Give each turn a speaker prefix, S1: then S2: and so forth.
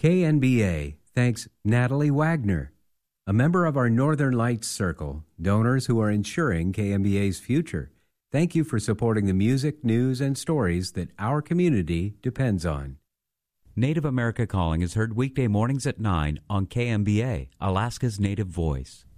S1: KNBA thanks Natalie Wagner, a member of our Northern Lights Circle, donors who are ensuring KNBA's future. Thank you for supporting the music, news, and stories that our community depends on.
S2: Native America Calling is heard weekday mornings at 9 on KMBA, Alaska's Native Voice.